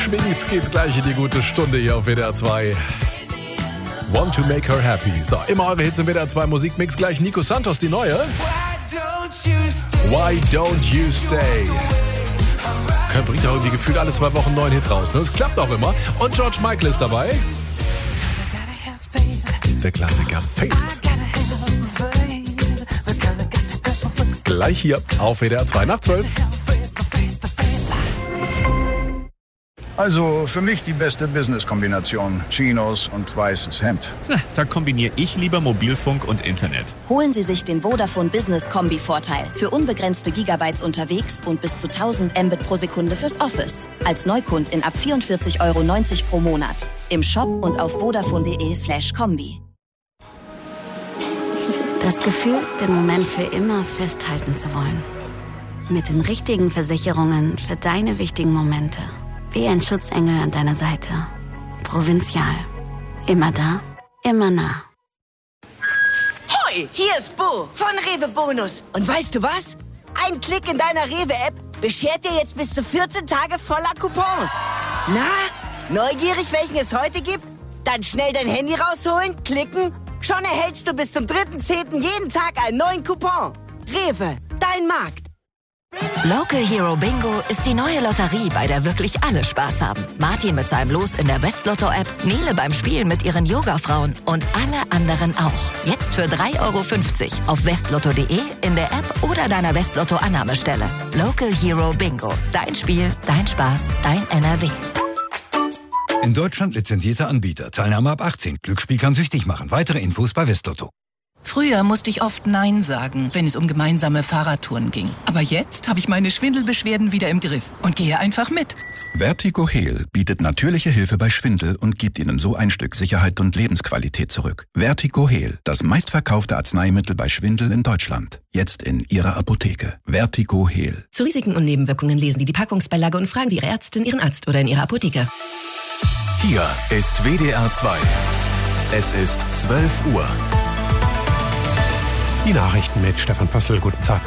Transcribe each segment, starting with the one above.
Geschminkt geht's gleich in die gute Stunde hier auf WDR 2. Want to make her happy. So, immer eure Hits im WDR 2 Musikmix. Gleich Nico Santos, die neue. Why don't you stay? Bringt auch irgendwie gefühlt alle 2 Wochen einen neuen Hit raus. Ne? Das klappt auch immer. Und George Michael ist dabei. Der Klassiker Faith. Gleich hier auf WDR 2 nach 12. Also für mich die beste Business-Kombination. Chinos und weißes Hemd. Da kombiniere ich lieber Mobilfunk und Internet. Holen Sie sich den Vodafone Business Kombi-Vorteil. Für unbegrenzte Gigabytes unterwegs und bis zu 1000 Mbit pro Sekunde fürs Office. Als Neukundin ab 44,90 € pro Monat. Im Shop und auf vodafone.de/kombi. Das Gefühl, den Moment für immer festhalten zu wollen. Mit den richtigen Versicherungen für deine wichtigen Momente. Wie ein Schutzengel an deiner Seite. Provinzial. Immer da, immer nah. Hoi, hier ist Bo von Rewe Bonus. Und weißt du was? Ein Klick in deiner Rewe-App beschert dir jetzt bis zu 14 Tage voller Coupons. Na, neugierig, welchen es heute gibt? Dann schnell dein Handy rausholen, klicken. Schon erhältst du bis zum 3.10. jeden Tag einen neuen Coupon. Rewe, dein Markt. Local Hero Bingo ist die neue Lotterie, bei der wirklich alle Spaß haben. Martin mit seinem Los in der Westlotto-App, Nele beim Spielen mit ihren Yoga-Frauen und alle anderen auch. Jetzt für 3,50 € auf westlotto.de, in der App oder deiner Westlotto-Annahmestelle. Local Hero Bingo. Dein Spiel, dein Spaß, dein NRW. In Deutschland lizenzierter Anbieter. Teilnahme ab 18. Glücksspiel kann süchtig machen. Weitere Infos bei Westlotto. Früher musste ich oft Nein sagen, wenn es um gemeinsame Fahrradtouren ging. Aber jetzt habe ich meine Schwindelbeschwerden wieder im Griff und gehe einfach mit. Vertigo Heal bietet natürliche Hilfe bei Schwindel und gibt Ihnen so ein Stück Sicherheit und Lebensqualität zurück. Vertigo Heal, das meistverkaufte Arzneimittel bei Schwindel in Deutschland. Jetzt in Ihrer Apotheke. Vertigo Heal. Zu Risiken und Nebenwirkungen lesen Sie die Packungsbeilage und fragen Sie Ihre Ärztin, Ihren Arzt oder in Ihrer Apotheke. Hier ist WDR 2. Es ist 12 Uhr. Die Nachrichten mit Stefan Pössl. Guten Tag.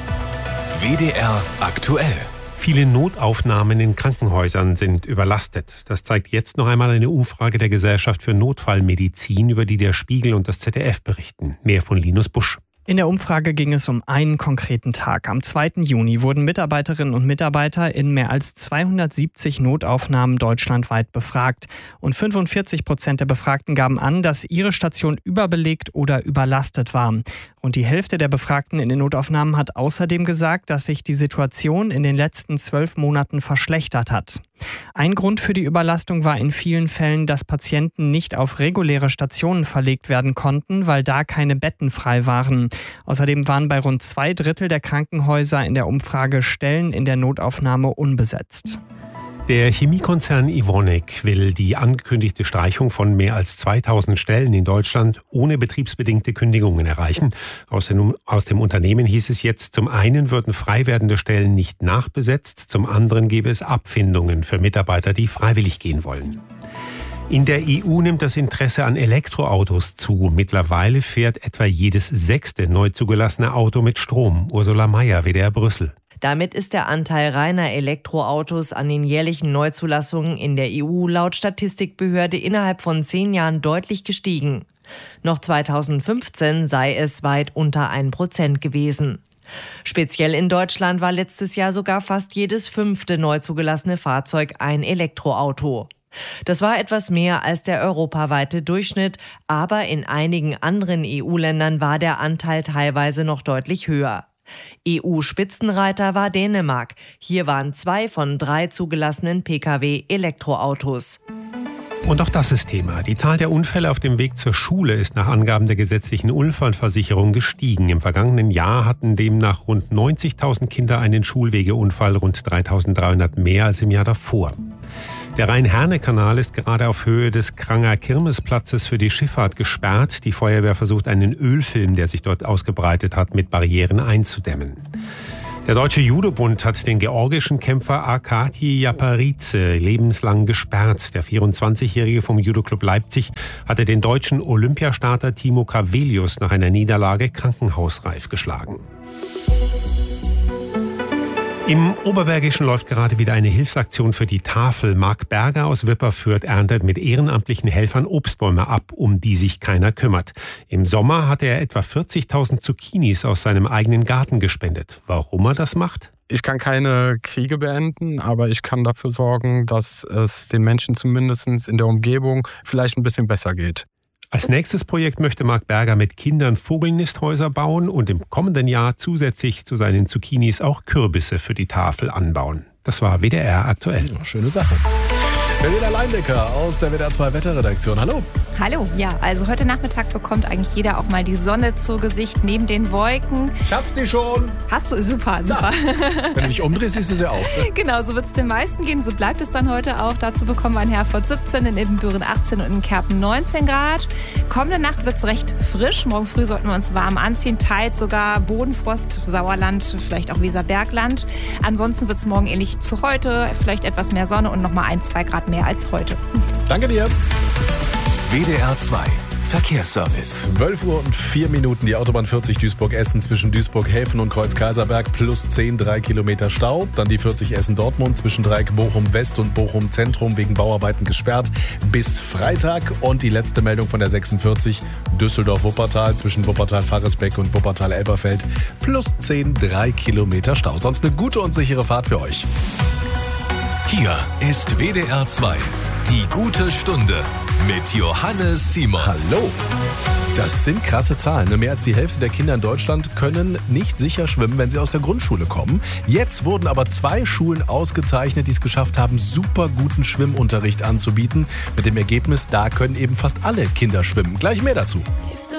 WDR aktuell. Viele Notaufnahmen in Krankenhäusern sind überlastet. Das zeigt jetzt noch einmal eine Umfrage der Gesellschaft für Notfallmedizin, über die der Spiegel und das ZDF berichten. Mehr von Linus Busch. In der Umfrage ging es um einen konkreten Tag. Am 2. Juni wurden Mitarbeiterinnen und Mitarbeiter in mehr als 270 Notaufnahmen deutschlandweit befragt. Und 45% der Befragten gaben an, dass ihre Station überbelegt oder überlastet war. Rund die Hälfte der Befragten in den Notaufnahmen hat außerdem gesagt, dass sich die Situation in den letzten 12 Monaten verschlechtert hat. Ein Grund für die Überlastung war in vielen Fällen, dass Patienten nicht auf reguläre Stationen verlegt werden konnten, weil da keine Betten frei waren. Außerdem waren bei rund 2/3 der Krankenhäuser in der Umfrage Stellen in der Notaufnahme unbesetzt. Der Chemiekonzern Evonik will die angekündigte Streichung von mehr als 2000 Stellen in Deutschland ohne betriebsbedingte Kündigungen erreichen. Aus dem Unternehmen hieß es jetzt, zum einen würden frei werdende Stellen nicht nachbesetzt, zum anderen gäbe es Abfindungen für Mitarbeiter, die freiwillig gehen wollen. In der EU nimmt das Interesse an Elektroautos zu. Mittlerweile fährt etwa jedes 6. neu zugelassene Auto mit Strom. Ursula Mayer, WDR Brüssel. Damit ist der Anteil reiner Elektroautos an den jährlichen Neuzulassungen in der EU laut Statistikbehörde innerhalb von 10 Jahren deutlich gestiegen. Noch 2015 sei es weit unter 1% gewesen. Speziell in Deutschland war letztes Jahr sogar fast jedes 5. neu zugelassene Fahrzeug ein Elektroauto. Das war etwas mehr als der europaweite Durchschnitt, aber in einigen anderen EU-Ländern war der Anteil teilweise noch deutlich höher. EU-Spitzenreiter war Dänemark. Hier waren 2 von 3 zugelassenen Pkw Elektroautos. Und auch das ist Thema. Die Zahl der Unfälle auf dem Weg zur Schule ist nach Angaben der gesetzlichen Unfallversicherung gestiegen. Im vergangenen Jahr hatten demnach rund 90.000 Kinder einen Schulwegeunfall, rund 3.300 mehr als im Jahr davor. Der Rhein-Herne-Kanal ist gerade auf Höhe des Kranger Kirmesplatzes für die Schifffahrt gesperrt. Die Feuerwehr versucht, einen Ölfilm, der sich dort ausgebreitet hat, mit Barrieren einzudämmen. Der Deutsche Judo-Bund hat den georgischen Kämpfer Arkadi Japaridze lebenslang gesperrt. Der 24-Jährige vom Judo-Club Leipzig hatte den deutschen Olympiastarter Timo Kavelius nach einer Niederlage krankenhausreif geschlagen. Im Oberbergischen läuft gerade wieder eine Hilfsaktion für die Tafel. Marc Berger aus Wipperfürth erntet mit ehrenamtlichen Helfern Obstbäume ab, um die sich keiner kümmert. Im Sommer hat er etwa 40.000 Zucchinis aus seinem eigenen Garten gespendet. Warum er das macht? Ich kann keine Kriege beenden, aber ich kann dafür sorgen, dass es den Menschen zumindest in der Umgebung vielleicht ein bisschen besser geht. Als nächstes Projekt möchte Marc Berger mit Kindern Vogelnisthäuser bauen und im kommenden Jahr zusätzlich zu seinen Zucchinis auch Kürbisse für die Tafel anbauen. Das war WDR aktuell. Schöne Sache. Verena Leindecker aus der WDR 2 Wetterredaktion. Hallo. Hallo, ja, also heute Nachmittag bekommt eigentlich jeder auch mal die Sonne zu Gesicht neben den Wolken. Ich hab sie schon. Hast du? Super, super. Wenn du dich umdrehst, siehst du sie auch. Genau, so wird es den meisten gehen. So bleibt es dann heute auch. Dazu bekommen wir in Herford 17, in Ibbenbüren 18 und in Kerpen 19 Grad. Kommende Nacht wird es recht frisch. Morgen früh sollten wir uns warm anziehen. Teils sogar Bodenfrost, Sauerland, vielleicht auch Weserbergland. Ansonsten wird es morgen ähnlich zu heute. Vielleicht etwas mehr Sonne und nochmal 1-2 Grad mehr als heute. Danke dir. WDR 2 Verkehrsservice. 12:04 Uhr, die Autobahn 40 Duisburg-Essen zwischen Duisburg-Häfen und Kreuz-Kaiserberg plus 10, 3 Kilometer Stau. Dann die 40 Essen-Dortmund zwischen Dreieck Bochum-West und Bochum-Zentrum wegen Bauarbeiten gesperrt bis Freitag. Und die letzte Meldung von der 46 Düsseldorf-Wuppertal zwischen Wuppertal-Faresbeck und Wuppertal-Elberfeld plus 10, 3 Kilometer Stau. Sonst eine gute und sichere Fahrt für euch. Hier ist WDR 2, die gute Stunde mit Johannes Simon. Hallo. Das sind krasse Zahlen. Mehr als die Hälfte der Kinder in Deutschland können nicht sicher schwimmen, wenn sie aus der Grundschule kommen. Jetzt wurden aber 2 Schulen ausgezeichnet, die es geschafft haben, super guten Schwimmunterricht anzubieten. Mit dem Ergebnis, da können eben fast alle Kinder schwimmen. Gleich mehr dazu.